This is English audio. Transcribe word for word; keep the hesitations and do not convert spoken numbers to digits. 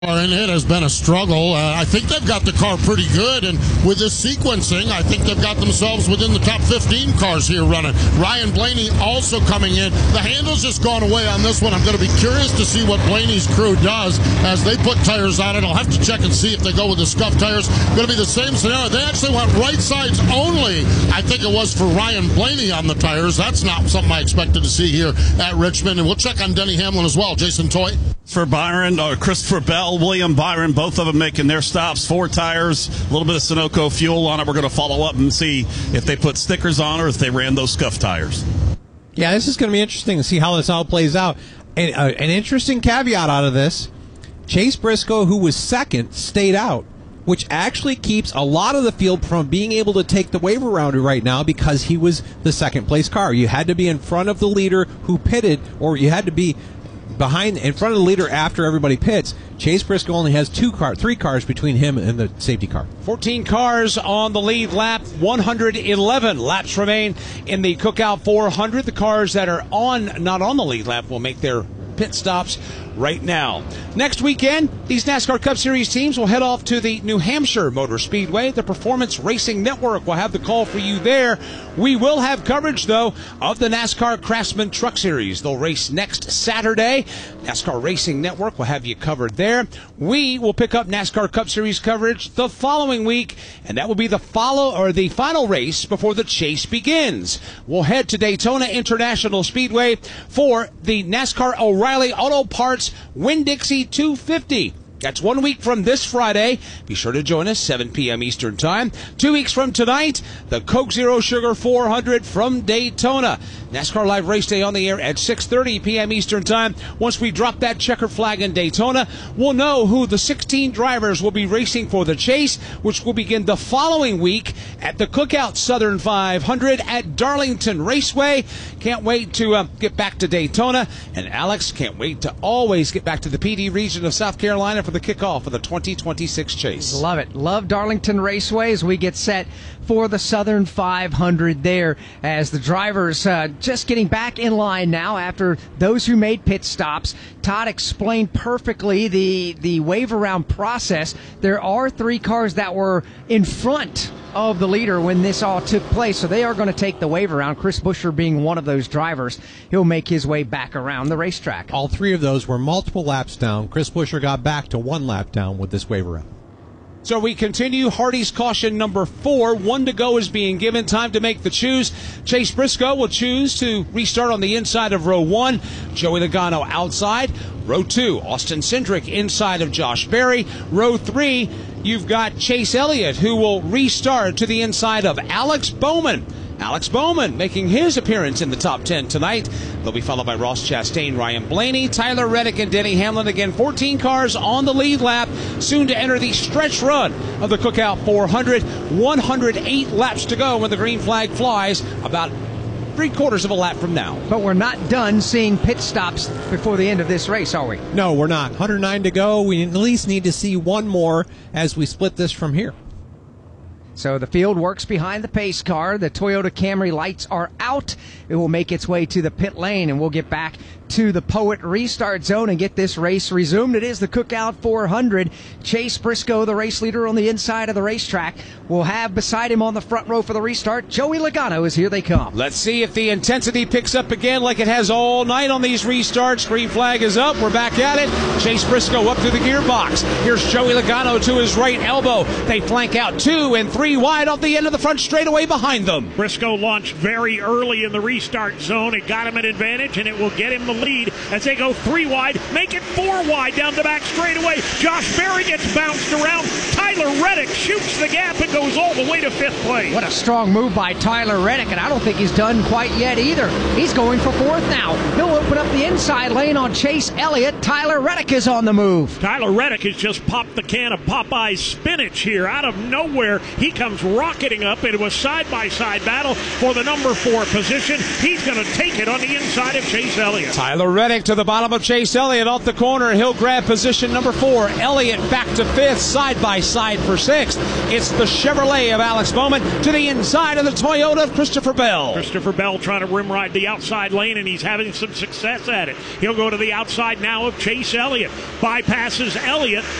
And it has been a struggle. Uh, I think they've got the car pretty good, and with this sequencing, I think they've got themselves within the top fifteen cars here running. Ryan Blaney also coming in. The handle's just gone away on this one. I'm going to be curious to see what Blaney's crew does as they put tires on it. I'll have to check and see if they go with the scuff tires. Going to be the same scenario. They actually went right sides only. I think it was for Ryan Blaney on the tires. That's not something I expected to see here at Richmond. And we'll check on Denny Hamlin as well. Jason Toy. For Byron, or Christopher Bell, William Byron, both of them making their stops. Four tires, a little bit of Sunoco fuel on it. We're going to follow up and see if they put stickers on or if they ran those scuff tires. Yeah, this is going to be interesting to see how this all plays out. And, uh, an interesting caveat out of this, Chase Briscoe, who was second, stayed out, which actually keeps a lot of the field from being able to take the wave around right now because he was the second-place car. You had to be in front of the leader who pitted, or you had to be behind, in front of the leader after everybody pits. Chase Briscoe only has two car, three cars between him and the safety car. fourteen cars on the lead lap. one hundred eleven laps remain in the Cookout four hundred. The cars that are on, not on the lead lap, will make their pit stops right now. Next weekend, these NASCAR Cup Series teams will head off to the New Hampshire Motor Speedway. The Performance Racing Network will have the call for you there. We will have coverage, though, of the NASCAR Craftsman Truck Series. They'll race next Saturday. NASCAR Racing Network will have you covered there. We will pick up NASCAR Cup Series coverage the following week, and that will be the follow or the final race before the chase begins. We'll head to Daytona International Speedway for the NASCAR O'Reilly Auto Parts Winn-Dixie two fifty. That's one week from this Friday. Be sure to join us, seven p.m. Eastern Time. Two weeks from tonight, the Coke Zero Sugar four hundred from Daytona. NASCAR Live Race Day on the air at six thirty p.m. Eastern Time. Once we drop that checker flag in Daytona, we'll know who the sixteen drivers will be racing for the chase, which will begin the following week at the Cookout Southern five hundred at Darlington Raceway. Can't wait to uh, get back to Daytona. And Alex, can't wait to always get back to the P D region of South Carolina for the kickoff of the twenty twenty-six chase. Love it. Love Darlington Raceway as we get set for the Southern five hundred there, as the drivers uh, just getting back in line now after those who made pit stops. Todd explained perfectly the, the wave around process. There are three cars that were in front of the leader when this all took place, so they are going to take the wave around. Chris Buescher being one of those drivers. He'll make his way back around the racetrack. All three of those were multiple laps down. Chris Buescher got back to one lap down with this wave around. So we continue. Hardy's caution number four. One to go is being given. Time to make the choose. Chase Briscoe will choose to restart on the inside of row one. Joey Logano outside. Row two, Austin Cindric inside of Josh Berry. Row three, you've got Chase Elliott, who will restart to the inside of Alex Bowman. Alex Bowman making his appearance in the top ten tonight. They'll be followed by Ross Chastain, Ryan Blaney, Tyler Reddick, and Denny Hamlin. Again, fourteen cars on the lead lap, soon to enter the stretch run of the Cookout four hundred. one hundred eight laps to go when the green flag flies, about three quarters of a lap from now. But we're not done seeing pit stops before the end of this race, are we? No, we're not. one hundred nine to go. We at least need to see one more as we split this from here. So the field works behind the pace car. The Toyota Camry lights are out. It will make its way to the pit lane, and we'll get back to the Poet restart zone and get this race resumed. It is the Cookout four hundred. Chase Briscoe, the race leader on the inside of the racetrack, will have beside him on the front row for the restart Joey Logano as here they come. Let's see if the intensity picks up again like it has all night on these restarts. Green flag is up. We're back at it. Chase Briscoe up through the gearbox. Here's Joey Logano to his right elbow. They flank out two and three wide off the end of the front straightaway behind them. Briscoe launched very early in the restart zone. It got him an advantage, and it will get him the lead as they go three wide, make it four wide down the back straightaway. Josh Berry gets bounced around. Tyler Reddick shoots the gap and goes all the way to fifth place. What a strong move by Tyler Reddick, and I don't think he's done quite yet either. He's going for fourth now. He'll open up the inside lane on Chase Elliott. Tyler Reddick is on the move. Tyler Reddick has just popped the can of Popeye's spinach here. Out of nowhere, he comes rocketing up into a side-by-side battle for the number four position. He's going to take it on the inside of Chase Elliott. Tyler Reddick to the bottom of Chase Elliott off the corner. He'll grab position number four. Elliott back to fifth, side by side tied for sixth. It's the Chevrolet of Alex Bowman to the inside of the Toyota of Christopher Bell. Christopher Bell trying to rim ride the outside lane, and he's having some success at it. He'll go to the outside now of Chase Elliott. Bypasses Elliott.